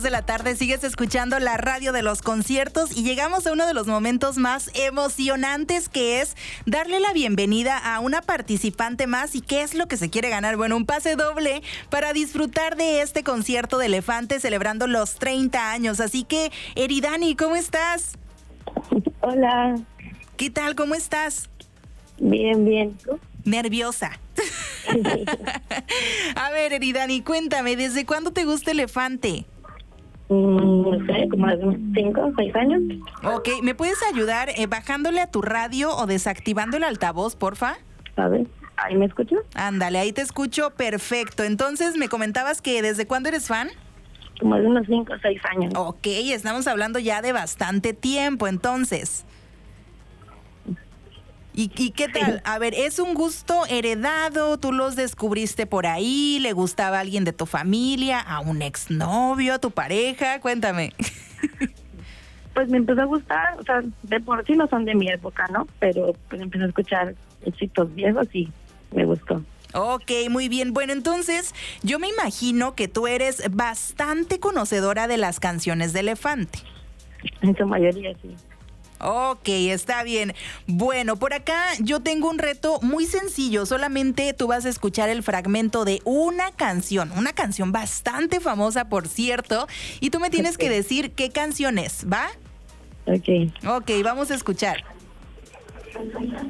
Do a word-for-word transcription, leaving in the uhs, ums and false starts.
De la tarde sigues escuchando la radio de los conciertos y llegamos a uno de los momentos más emocionantes, que es darle la bienvenida a una participante más. ¿Y qué es lo que se quiere ganar? Bueno, un pase doble para disfrutar de este concierto de Elefante celebrando los treinta años. Así que, Eridani, ¿cómo estás? Hola. ¿Qué tal? ¿Cómo estás? Bien, bien. ¿Tú? Nerviosa. A ver, Eridani, cuéntame, ¿desde cuándo te gusta Elefante? No sé, como hace unos cinco o seis años. Ok, ¿me puedes ayudar eh, bajándole a tu radio o desactivando el altavoz, porfa? A ver, ¿ahí me escuchas? Ándale, ahí te escucho perfecto. Entonces, ¿me comentabas que desde cuándo eres fan? Como hace unos cinco o seis años. Ok, estamos hablando ya de bastante tiempo, entonces. ¿Y, ¿Y qué tal? A ver, ¿es un gusto heredado? ¿Tú los descubriste por ahí? ¿Le gustaba a alguien de tu familia? ¿A un exnovio? ¿A tu pareja? Cuéntame. Pues me empezó a gustar, o sea, de por sí no son de mi época, ¿no? Pero pues empecé a escuchar éxitos viejos y me gustó. Ok, muy bien. Bueno, entonces, yo me imagino que tú eres bastante conocedora de las canciones de Elefante. En su mayoría, sí. Ok, está bien. Bueno, por acá yo tengo un reto muy sencillo. Solamente tú vas a escuchar el fragmento de una canción, una canción bastante famosa, por cierto, y tú me tienes okay. que decir qué canción es, ¿va? Ok. Ok, vamos a escuchar.